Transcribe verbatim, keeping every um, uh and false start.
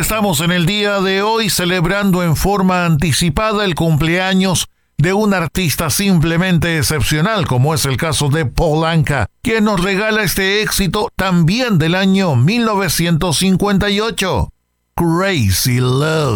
estamos en el día de hoy celebrando en forma anticipada el cumpleaños de un artista simplemente excepcional, como es el caso de Paul Anka, quien nos regala este éxito también del año mil novecientos cincuenta y ocho, Crazy Love.